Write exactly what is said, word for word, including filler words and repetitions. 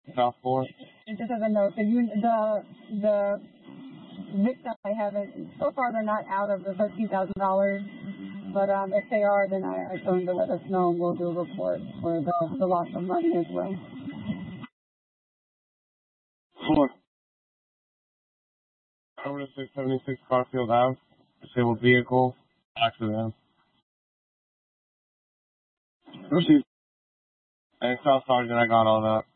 South four. It just doesn't know. The un- the the victim I haven't so far they're not out of the thirteen thousand dollars. But um, if they are, then I, I told them to let us know, and we'll do a report for the the loss of money as well. Four. Over to six seventy-six Garfield Ave. Disabled vehicle. Accident. Proceed. Thanks, South Sergeant. I got all that.